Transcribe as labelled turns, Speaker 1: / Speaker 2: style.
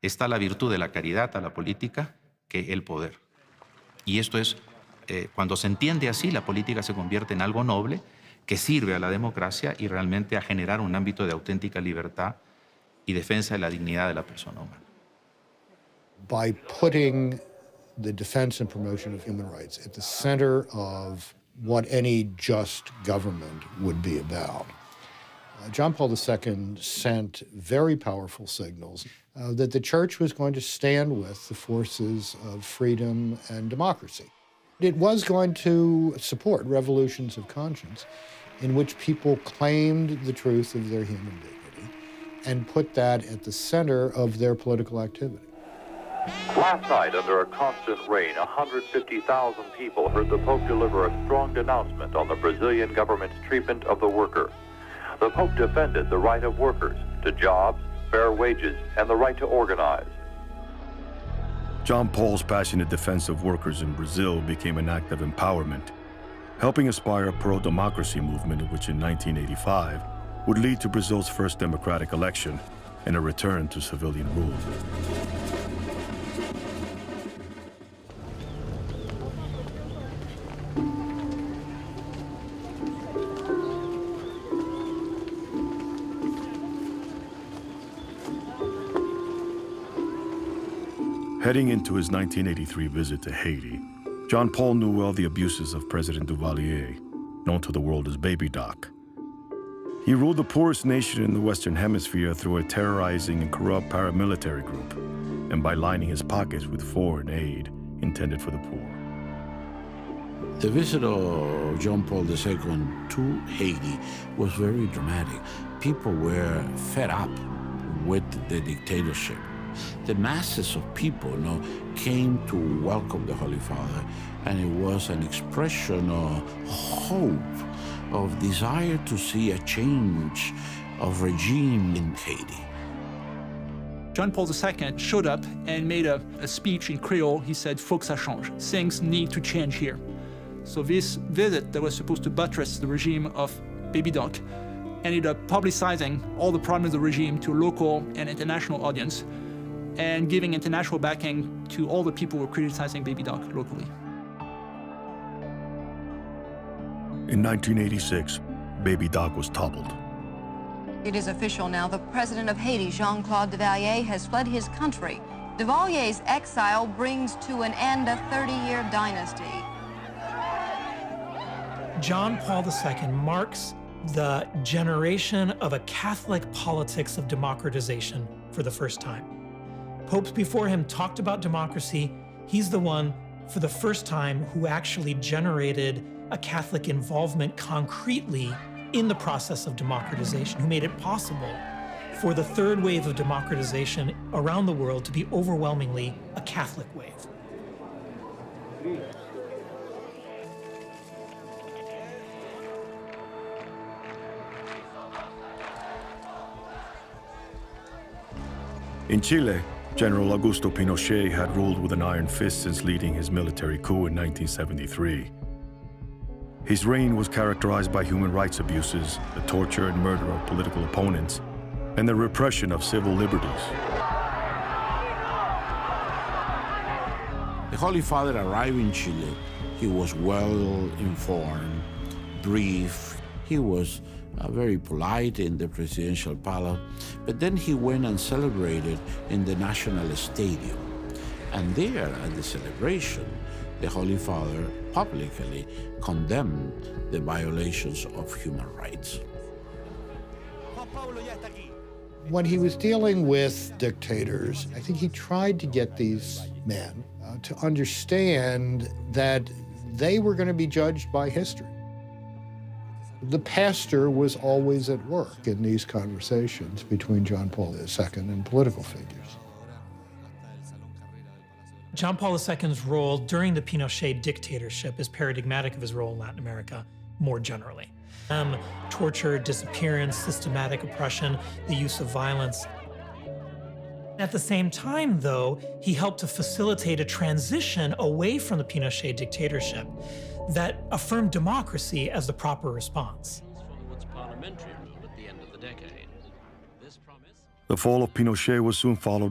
Speaker 1: está la virtud de la caridad a la política que el poder. Y esto es, cuando se entiende así, la política se convierte en algo noble que sirve a la democracia y realmente a generar un ámbito de auténtica libertad y defensa de la dignidad de la persona humana.
Speaker 2: By putting the defense and promotion of human rights at the center of what any just government would be about, John Paul II sent very powerful signals that the Church was going to stand with the forces of freedom and democracy. It was going to support revolutions of conscience in which people claimed the truth of their human dignity and put that at the center of their political activity.
Speaker 3: Last night, under a constant rain, 150,000 people heard the Pope deliver a strong denouncement on the Brazilian government's treatment of the worker. The Pope defended the right of workers to jobs, fair wages, and the right to organize.
Speaker 4: John Paul's passionate defense of workers in Brazil became an act of empowerment, helping inspire a pro-democracy movement which in 1985 would lead to Brazil's first democratic election and a return to civilian rule. Heading into his 1983 visit to Haiti, John Paul knew well the abuses of President Duvalier, known to the world as Baby Doc. He ruled the poorest nation in the Western Hemisphere through a terrorizing and corrupt paramilitary group, and by lining his pockets with foreign aid intended for the poor.
Speaker 5: The visit of John Paul II to Haiti was very dramatic. People were fed up with the dictatorship. The masses of people came to welcome the Holy Father, and it was an expression of hope, of desire to see a change of regime in Haiti.
Speaker 6: John Paul II showed up and made a speech in Creole. He said, "Faut que ça change. Things need to change here." So this visit that was supposed to buttress the regime of Baby Doc ended up publicizing all the problems of the regime to a local and international audience, and giving international backing to all the people who were criticizing Baby Doc locally.
Speaker 4: In 1986, Baby Doc was toppled.
Speaker 7: It is official now. The president of Haiti, Jean-Claude Duvalier, has fled his country. Duvalier's exile brings to an end a 30-year dynasty.
Speaker 8: John Paul II marks the generation of a Catholic politics of democratization for the first time. Popes before him talked about democracy. He's the one, for the first time, who actually generated a Catholic involvement concretely in the process of democratization, who made it possible for the third wave of democratization around the world to be overwhelmingly a Catholic wave.
Speaker 4: In Chile, General Augusto Pinochet had ruled with an iron fist since leading his military coup in 1973. His reign was characterized by human rights abuses, the torture and murder of political opponents, and the repression of civil liberties.
Speaker 5: The Holy Father arrived in Chile. He was well informed, brief. He was very polite in the presidential palace, but then he went and celebrated in the National Stadium. And there, at the celebration, the Holy Father publicly condemned the violations of human rights.
Speaker 2: When he was dealing with dictators, I think he tried to get these men to understand that they were going to be judged by history. The pastor was always at work in these conversations between John Paul II and political figures.
Speaker 8: John Paul II's role during the Pinochet dictatorship is paradigmatic of his role in Latin America more generally. Torture, disappearance, systematic oppression, the use of violence. At the same time, though, he helped to facilitate a transition away from the Pinochet dictatorship that affirmed democracy as the proper response.
Speaker 4: The fall of Pinochet was soon followed